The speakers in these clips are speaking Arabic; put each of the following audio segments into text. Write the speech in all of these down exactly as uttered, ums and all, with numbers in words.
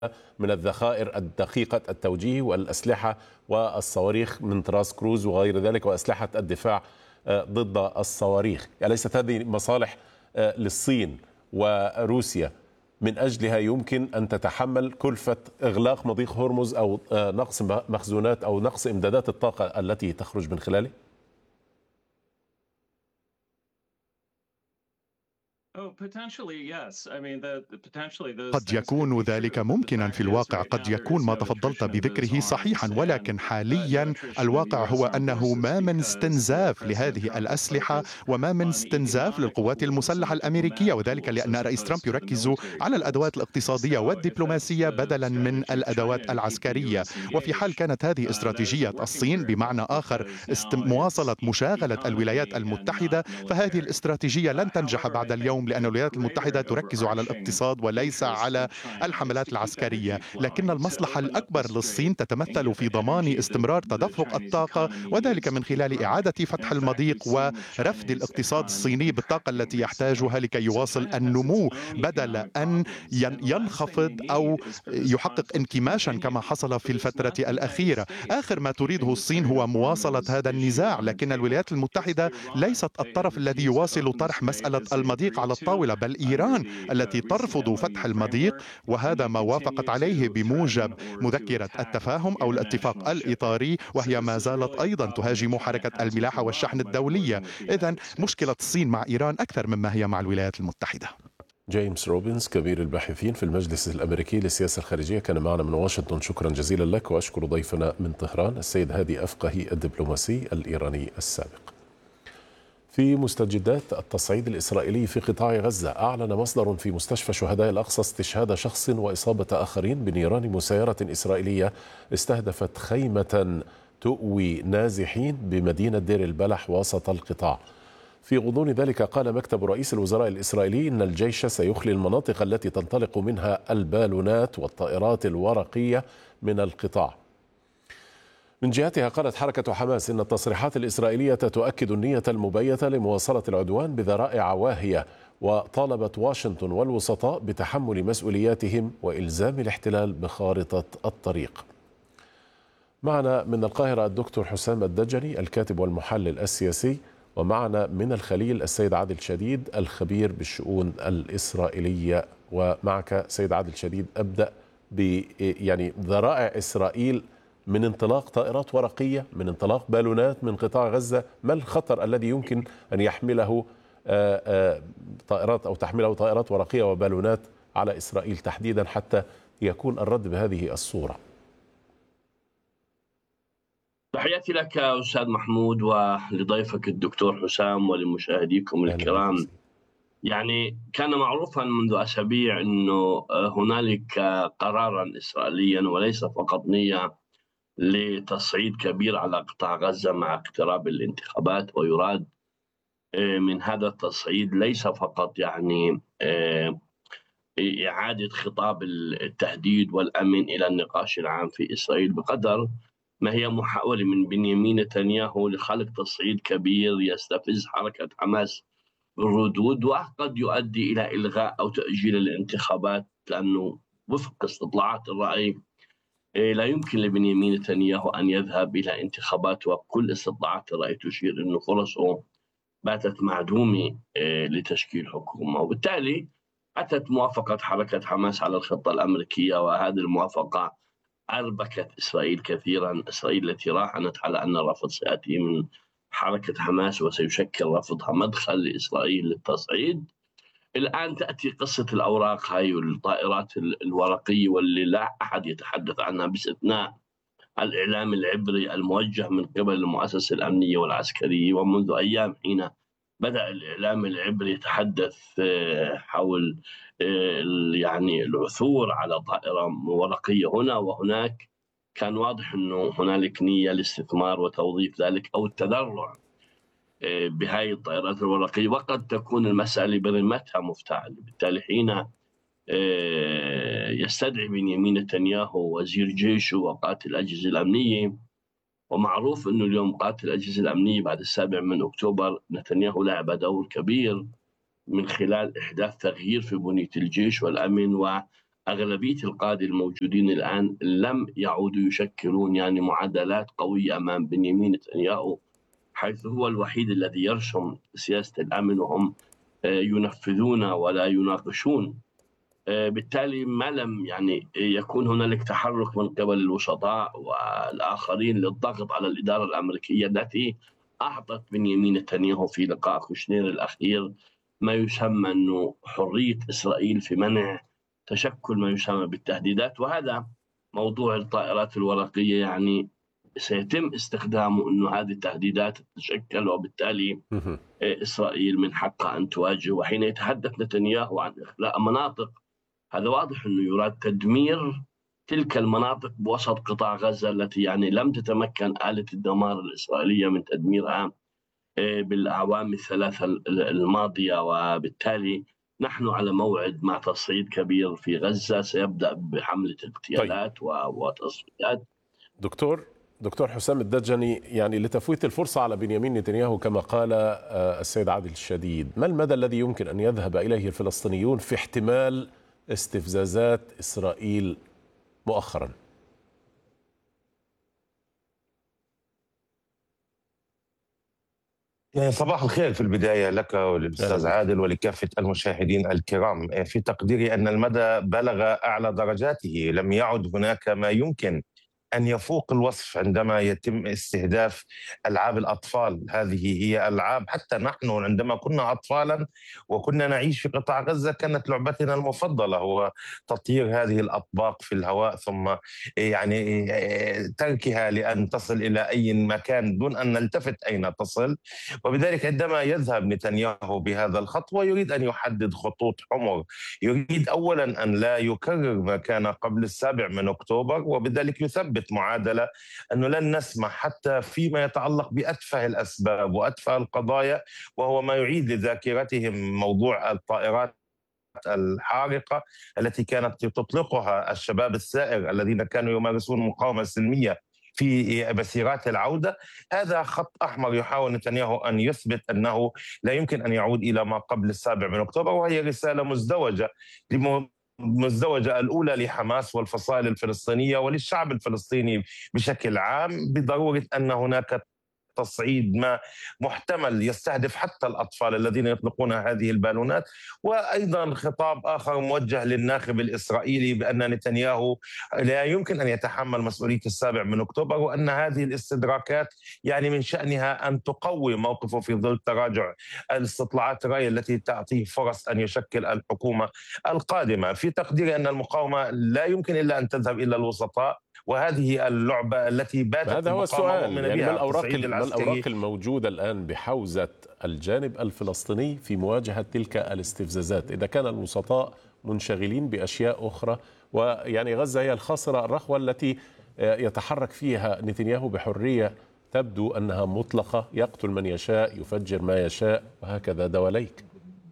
من الذخائر الدقيقة التوجيه والأسلحة والصواريخ من طراز كروز وغير ذلك، وأسلحة الدفاع ضد الصواريخ. أليست هذه مصالح للصين وروسيا من أجلها يمكن أن تتحمل كلفة إغلاق مضيق هرمز أو نقص مخزونات أو نقص إمدادات الطاقة التي تخرج من خلاله؟ قد يكون ذلك ممكنا في الواقع، قد يكون ما تفضلت بذكره صحيحا، ولكن حاليا الواقع هو أنه ما من استنزاف لهذه الأسلحة وما من استنزاف للقوات المسلحة الأمريكية، وذلك لأن الرئيس ترامب يركز على الأدوات الاقتصادية والدبلوماسية بدلا من الأدوات العسكرية. وفي حال كانت هذه استراتيجية الصين، بمعنى آخر مواصلة مشاغلة الولايات المتحدة، فهذه الاستراتيجية لن تنجح بعد اليوم، لأن الولايات المتحدة تركز على الاقتصاد وليس على الحملات العسكرية. لكن المصلحة الأكبر للصين تتمثل في ضمان استمرار تدفق الطاقة، وذلك من خلال إعادة فتح المضيق ورفد الاقتصاد الصيني بالطاقة التي يحتاجها لكي يواصل النمو بدل أن ينخفض أو يحقق انكماشا كما حصل في الفترة الأخيرة. آخر ما تريده الصين هو مواصلة هذا النزاع، لكن الولايات المتحدة ليست الطرف الذي يواصل طرح مسألة المضيق على الطاولة، بل إيران التي ترفض فتح المضيق، وهذا ما وافقت عليه بموجب مذكرة التفاهم أو الاتفاق الإطاري، وهي ما زالت أيضا تهاجم حركة الملاحة والشحن الدولية. إذن مشكلة الصين مع إيران أكثر مما هي مع الولايات المتحدة. جيمس روبنز كبير الباحثين في المجلس الأمريكي للسياسة الخارجية كان معنا من واشنطن. شكرا جزيلا لك، وأشكر ضيفنا من طهران السيد هادي أفقهي الدبلوماسي الإيراني السابق. في مستجدات التصعيد الإسرائيلي في قطاع غزة، أعلن مصدر في مستشفى شهداء الأقصى استشهاد شخص وإصابة آخرين بنيران مسيرة إسرائيلية استهدفت خيمة تؤوي نازحين بمدينة دير البلح وسط القطاع. في غضون ذلك قال مكتب رئيس الوزراء الإسرائيلي إن الجيش سيخلي المناطق التي تنطلق منها البالونات والطائرات الورقية من القطاع. من جهتها قالت حركة حماس إن التصريحات الإسرائيلية تؤكد النية المبيتة لمواصلة العدوان بذرائع واهية، وطالبت واشنطن والوسطاء بتحمل مسؤولياتهم وإلزام الاحتلال بخارطة الطريق. معنا من القاهرة الدكتور حسام الدجني الكاتب والمحلل السياسي، ومعنا من الخليل السيد عادل شديد الخبير بالشؤون الإسرائيلية. ومعك سيد عادل شديد، أبدأ ب يعني ذرائع إسرائيل من انطلاق طائرات ورقية، من انطلاق بالونات من قطاع غزة. ما الخطر الذي يمكن أن يحمله طائرات أو تحمله طائرات ورقية وبالونات على إسرائيل تحديدا حتى يكون الرد بهذه الصورة؟ تحياتي لك أستاذ محمود ولضيفك الدكتور حسام ولمشاهديكم الكرام. يعني كان معروفا منذ أسابيع أنه هنالك قرارا إسرائيليا وليس فقط نية لتصعيد كبير على قطاع غزة مع اقتراب الانتخابات، ويراد من هذا التصعيد ليس فقط يعني إعادة خطاب التهديد والأمن إلى النقاش العام في إسرائيل، بقدر ما هي محاولة من بنيامين نتنياهو لخلق تصعيد كبير يستفز حركة حماس بالردود، وقد يؤدي إلى إلغاء أو تأجيل الانتخابات، لأنه وفق استطلاعات الرأي لا يمكن لبنيامين نتنياهو أن يذهب إلى انتخابات، وكل استطلاعات الرأي تشير أن فرصه باتت معدومة لتشكيل حكومة. وبالتالي أتت موافقة حركة حماس على الخطة الأمريكية، وهذه الموافقة أربكت إسرائيل كثيرا. إسرائيل التي راهنت على أن الرفض سيأتي من حركة حماس وسيشكل رفضها مدخل لإسرائيل للتصعيد، الآن تأتي قصة الأوراق هاي والطائرات الورقية واللي لا أحد يتحدث عنها باستثناء الإعلام العبري الموجه من قبل المؤسسة الأمنية والعسكرية. ومنذ أيام حين بدأ الإعلام العبري يتحدث حول يعني العثور على طائرة ورقية هنا وهناك، كان واضح أنه هنالك نية لاستثمار وتوظيف ذلك أو التذرع بهاي الطائرات الورقية، وقد تكون المسألة برمتها مفتعلة. بالتالي حين يستدعي بنيامين نتنياهو وزير جيشه وقاتل الأجهزة الأمنية، ومعروف أنه اليوم قاتل الأجهزة الأمنية بعد السابع من أكتوبر نتنياهو لعب دور كبير من خلال إحداث تغيير في بنية الجيش والأمن أغلبية القادة الموجودين الآن لم يعودوا يشكلون يعني معادلات قوية أمام بنيامين نتنياهو، حيث هو الوحيد الذي يرسم سياسة الأمن وهم ينفذون ولا يناقشون. بالتالي ما لم يعني يكون هنالك تحرك من قبل الوسطاء والآخرين للضغط على الإدارة الأمريكية التي أعطت بنيامين نتنياهو في لقاء كوشنير الأخير ما يسمى أنه حرية إسرائيل في منع تشكل ما يسمى بالتهديدات. وهذا موضوع الطائرات الورقية يعني سيتم استخدامه أنه هذه التهديدات تتشكل، وبالتالي إسرائيل من حقها أن تواجه. وحين يتحدث نتنياهو عن إخلاء مناطق، هذا واضح أنه يراد تدمير تلك المناطق بوسط قطاع غزة التي يعني لم تتمكن آلة الدمار الإسرائيلية من تدميرها بالأعوام الثلاثة الماضية. وبالتالي نحن على موعد مع تصعيد كبير في غزة سيبدأ بحملة اغتيالات طيب. وتصفيات. دكتور دكتور حسام الدجني، يعني لتفويت الفرصة على بنيامين نتنياهو كما قال السيد عادل الشديد، ما المدى الذي يمكن أن يذهب إليه الفلسطينيون في احتمال استفزازات إسرائيل مؤخرا؟ صباح الخير في البداية لك وللأستاذ عادل ولكافة المشاهدين الكرام. في تقديري أن المدى بلغ أعلى درجاته، لم يعد هناك ما يمكن أن يفوق الوصف عندما يتم استهداف ألعاب الأطفال. هذه هي ألعاب حتى نحن عندما كنا أطفالا وكنا نعيش في قطاع غزة كانت لعبتنا المفضلة هو تطيير هذه الأطباق في الهواء ثم يعني تركها لأن تصل إلى أي مكان دون أن نلتفت أين تصل. وبذلك عندما يذهب نتنياهو بهذا الخطوة يريد أن يحدد خطوط حمر، يريد أولا أن لا يكرر ما كان قبل السابع من أكتوبر، وبذلك يثبت معادلة أنه لن نسمح حتى فيما يتعلق بأتفه الأسباب وأتفه القضايا، وهو ما يعيد لذاكرتهم موضوع الطائرات الحارقة التي كانت تطلقها الشباب الثائر الذين كانوا يمارسون مقاومة سلمية في مسيرات العودة. هذا خط أحمر يحاول نتنياهو أن يثبت أنه لا يمكن أن يعود إلى ما قبل السابع من أكتوبر، وهي رسالة مزدوجة مزدوجة الأولى لحماس والفصائل الفلسطينية وللشعب الفلسطيني بشكل عام بضرورة أن هناك تصعيد ما محتمل يستهدف حتى الأطفال الذين يطلقون هذه البالونات. وأيضا خطاب آخر موجه للناخب الإسرائيلي بأن نتنياهو لا يمكن أن يتحمل مسؤولية السابع من أكتوبر، وأن هذه الاستدراكات يعني من شأنها أن تقوي موقفه في ظل تراجع الاستطلاعات الرأي التي تعطيه فرص أن يشكل الحكومة القادمة. في تقديري أن المقاومة لا يمكن إلا أن تذهب إلى الوسطاء، وهذه اللعبة التي باتت هذا هو السؤال، يعني ما الأوراق, العسكري. الأوراق الموجودة الآن بحوزة الجانب الفلسطيني في مواجهة تلك الاستفزازات إذا كان الوسطاء منشغلين بأشياء أخرى؟ ويعني غزة هي الخاصرة الرخوة التي يتحرك فيها نتنياهو بحرية تبدو أنها مطلقة، يقتل من يشاء يفجر ما يشاء وهكذا دواليك.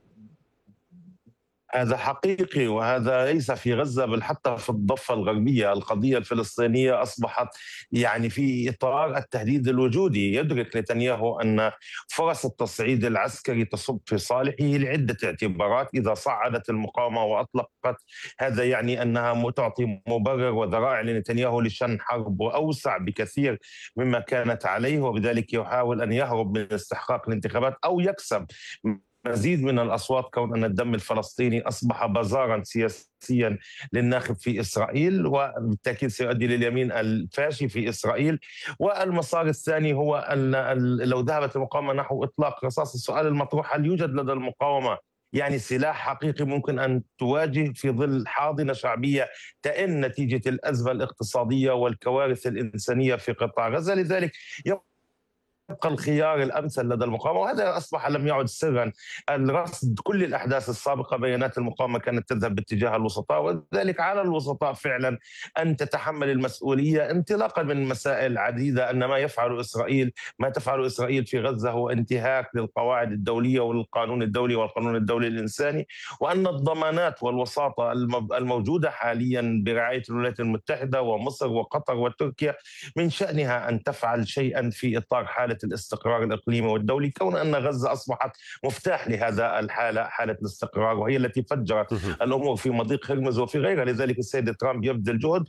هذا حقيقي، وهذا ليس في غزة بل حتى في الضفة الغربية. القضية الفلسطينية أصبحت يعني في إطار التهديد الوجودي. يدرك نتنياهو أن فرص التصعيد العسكري تصب في صالحه لعدة اعتبارات. إذا صعدت المقاومة وأطلقت هذا يعني أنها تعطي مبرر وذرائع لنتنياهو لشن حرب أوسع بكثير مما كانت عليه، وبذلك يحاول أن يهرب من استحقاق الانتخابات أو يكسب مزيد من الأصوات، كون أن الدم الفلسطيني أصبح بازارا سياسيا للناخب في إسرائيل، وبالتأكيد سيؤدي لليمين الفاشي في إسرائيل. والمسار الثاني هو أن لو ذهبت المقاومة نحو إطلاق رصاص، السؤال المطروح هل يوجد لدى المقاومة يعني سلاح حقيقي ممكن أن تواجه في ظل حاضنة شعبية تئن نتيجة الأزمة الاقتصادية والكوارث الإنسانية في قطاع غزة؟ لذلك يبقى الخيار الأمثل لدى المقاومة، وهذا أصبح لم يعد سرا. الرصد كل الأحداث السابقة بيانات المقاومة كانت تذهب باتجاه الوسطاء، وذلك على الوسطاء فعلا أن تتحمل المسؤولية انطلاقا من مسائل عديدة. أن ما يفعل إسرائيل ما تفعل إسرائيل في غزة هو انتهاك للقواعد الدولية والقانون الدولي والقانون الدولي الإنساني، وأن الضمانات والوساطة الموجودة حاليا برعاية الولايات المتحدة ومصر وقطر وتركيا من شأنها أن تفعل شيئا في إطار حالة حالة الاستقرار الإقليمي والدولي، كون أن غزة أصبحت مفتاح لهذا الحالة، حالة الاستقرار، وهي التي فجرت الأمور في مضيق هرمز وفي غيرها. لذلك السيد ترامب يبذل جهد